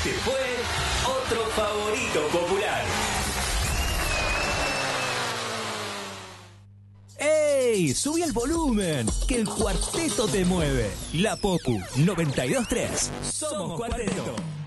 Este fue otro favorito popular. ¡Ey! Subí el volumen, que el cuarteto te mueve. La Popu 92.3. Somos Cuarteto.